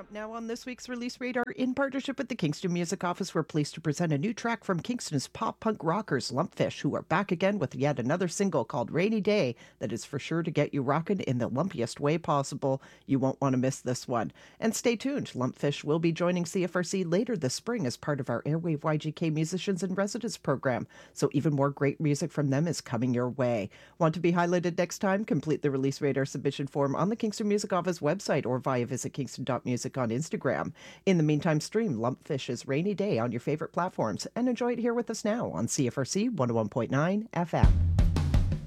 Up now on this week's Release Radar, in partnership with the Kingston Music Office, we're pleased to present a new track from Kingston's pop-punk rockers, Lumpfish, who are back again with yet another single called Rainy Day that is for sure to get you rocking in the lumpiest way possible. You won't want to miss this one. And stay tuned, Lumpfish will be joining CFRC later this spring as part of our Airwave YGK Musicians in Residence program, so even more great music from them is coming your way. Want to be highlighted next time? Complete the Release Radar submission form on the Kingston Music Office website or via visit kingston.music on Instagram. In the meantime, stream Lumpfish's Rainy Day on your favorite platforms and enjoy it here with us now on CFRC 101.9 FM.